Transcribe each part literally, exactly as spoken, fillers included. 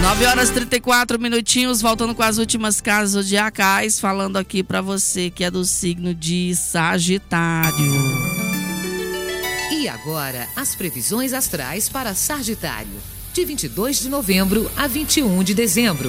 nove horas e trinta e quatro minutinhos, voltando com as últimas casas zodiacais, falando aqui para você que é do signo de Sagitário. E agora, as previsões astrais para Sagitário, de vinte e dois de novembro a vinte e um de dezembro.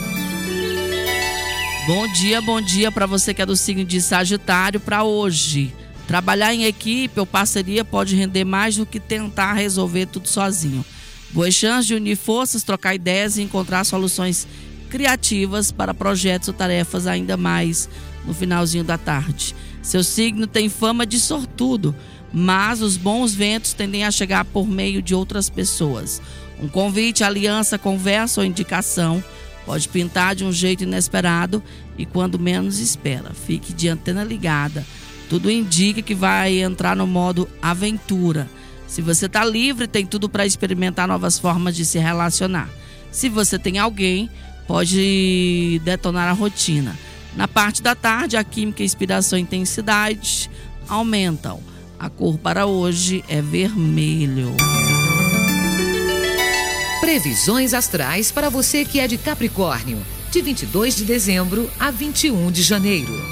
Bom dia, bom dia para você que é do signo de Sagitário para hoje. Trabalhar em equipe ou parceria pode render mais do que tentar resolver tudo sozinho. Boas chances de unir forças, trocar ideias e encontrar soluções criativas para projetos ou tarefas ainda mais no finalzinho da tarde. Seu signo tem fama de sortudo, mas os bons ventos tendem a chegar por meio de outras pessoas. Um convite, aliança, conversa ou indicação pode pintar de um jeito inesperado e quando menos espera. Fique de antena ligada. Tudo indica que vai entrar no modo aventura. Se você está livre, tem tudo para experimentar novas formas de se relacionar. Se você tem alguém, pode detonar a rotina. Na parte da tarde, a química, inspiração e intensidade aumentam. A cor para hoje é vermelho. Previsões astrais para você que é de Capricórnio, de vinte e dois de dezembro a vinte e um de janeiro.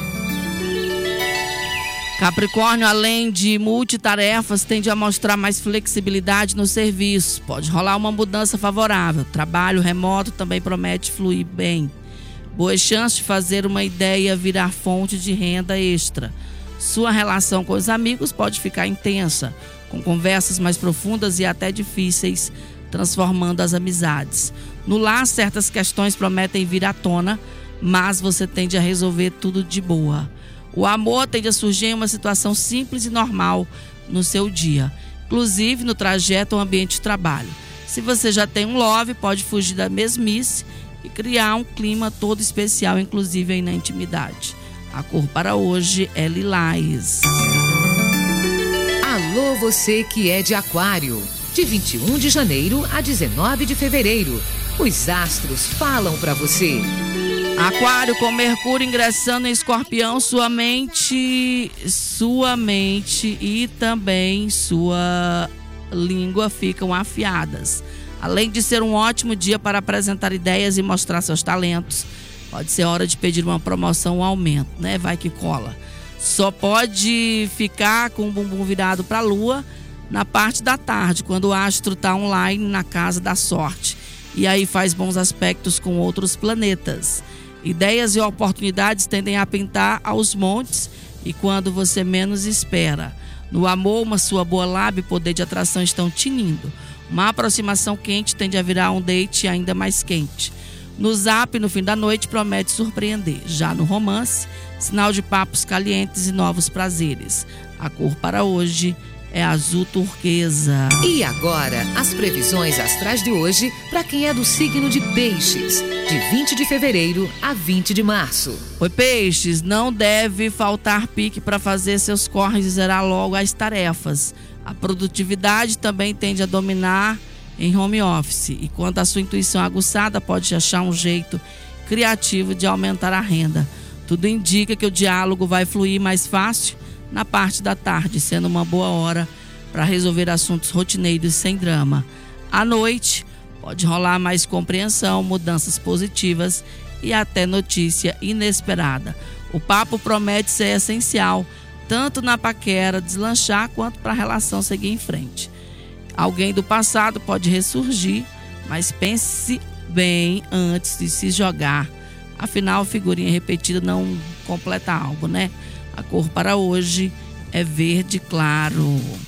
Capricórnio, além de multitarefas, tende a mostrar mais flexibilidade no serviço. Pode rolar uma mudança favorável. Trabalho remoto também promete fluir bem. Boas chances de fazer uma ideia virar fonte de renda extra. Sua relação com os amigos pode ficar intensa, com conversas mais profundas e até difíceis, transformando as amizades. No lar, certas questões prometem vir à tona, mas você tende a resolver tudo de boa. O amor tende a surgir em uma situação simples e normal no seu dia, inclusive no trajeto ou ambiente de trabalho. Se você já tem um love, pode fugir da mesmice e criar um clima todo especial, inclusive aí na intimidade. A cor para hoje é lilás. Alô, você que é de Aquário, de vinte e um de janeiro a dezenove de fevereiro. Os astros falam para você. Aquário, com Mercúrio ingressando em Escorpião, sua mente, sua mente e também sua língua ficam afiadas. Além de ser um ótimo dia para apresentar ideias e mostrar seus talentos, pode ser hora de pedir uma promoção ou aumento, né? Vai que cola. Só pode ficar com o bumbum virado para a lua na parte da tarde, quando o astro está online na casa da sorte. E aí faz bons aspectos com outros planetas. Ideias e oportunidades tendem a pintar aos montes e quando você menos espera. No amor, uma sua boa lábia e poder de atração estão tinindo. Uma aproximação quente tende a virar um date ainda mais quente. No zap, no fim da noite, promete surpreender. Já no romance, sinal de papos calientes e novos prazeres. A cor para hoje é azul turquesa. E agora, as previsões astrais de hoje para quem é do signo de Peixes, de vinte de fevereiro a vinte de março. Oi, Peixes, não deve faltar pique para fazer seus corres e zerar logo as tarefas. A produtividade também tende a dominar em home office. E quando a sua intuição é aguçada, pode achar um jeito criativo de aumentar a renda. Tudo indica que o diálogo vai fluir mais fácil na parte da tarde, sendo uma boa hora para resolver assuntos rotineiros sem drama. À noite, pode rolar mais compreensão, mudanças positivas e até notícia inesperada. O papo promete ser essencial, tanto na paquera deslanchar quanto para a relação seguir em frente. Alguém do passado pode ressurgir, mas pense bem antes de se jogar. Afinal, figurinha repetida não completa algo, né? A cor para hoje é verde claro.